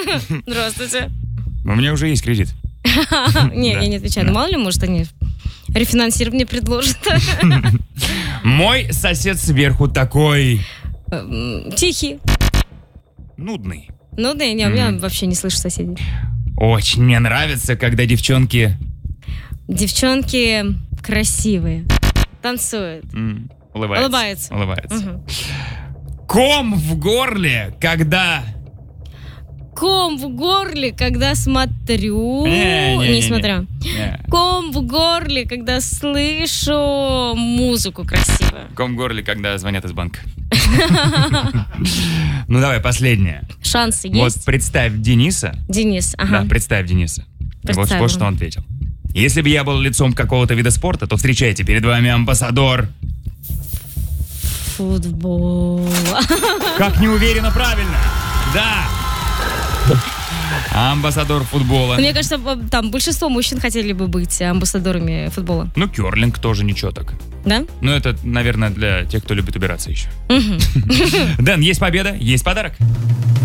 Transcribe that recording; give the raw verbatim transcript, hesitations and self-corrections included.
Здравствуйте. У меня уже есть кредит. Не, я не отвечаю. Ну, мало ли, может, они рефинансирование предложат. Мой сосед сверху такой... Тихий. Нудный. Нудный? Не, у меня вообще не слышу соседей. Очень мне нравится, когда девчонки... Девчонки красивые. Танцуют. Улыбаются. Улыбаются. Улыбаются. Ком в горле, когда... Ком в горле, когда смотрю... Не, не, не, не смотрю. Не. Ком в горле, когда слышу музыку красивую. Ком в горле, когда звонят из банка. Ну давай, последнее. Шансы есть? Вот представь Дениса. Денис, ага. Да, представь Дениса. Вот, Представим. вот что он ответил. Если бы я был лицом какого-то вида спорта, то встречайте, перед вами амбассадор... Футбол. Как неуверенно правильно. Да. Амбассадор футбола. Мне кажется, там большинство мужчин хотели бы быть амбассадорами футбола. Ну, керлинг тоже ничего так. Да? Ну, это, наверное, для тех, кто любит убираться еще. Дэн, есть победа, есть подарок.